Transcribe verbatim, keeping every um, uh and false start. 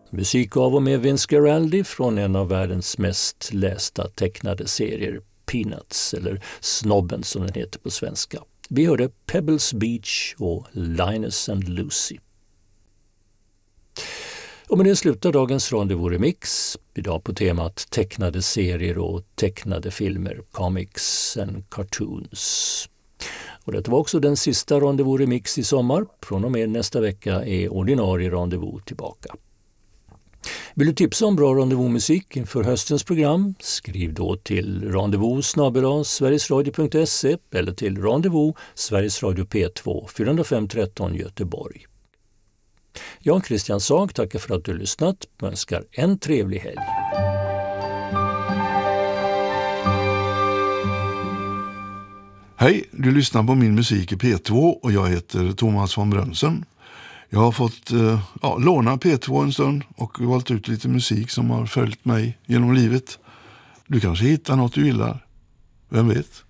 Musik av och med Vince Guaraldi från en av världens mest lästa tecknade serier, Peanuts, eller Snobben som den heter på svenska. Vi hörde Pebbles Beach och Linus and Lucy. Och med det slutar dagens Rendezvous-remix, idag på temat tecknade serier och tecknade filmer, comics and cartoons. Och det var också den sista Rendezvous-remix i sommar. Från och med nästa vecka är ordinarie Rendezvous tillbaka. Vill du tipsa om bra Rendezvous-musik inför höstens program? Skriv då till rendezvous snabel-a sverigesradio punkt se eller till Rendezvous, Sveriges Radio P två, fyra fem ett tre Göteborg. Jag, Christian Sag, tackar för att du lyssnat och önskar en trevlig helg. Hej, du lyssnar på min musik i P två och jag heter Thomas von Brömsen. Jag har fått eh, ja, låna P två en stund och valt ut lite musik som har följt mig genom livet. Du kanske hittar något du gillar. Vem vet?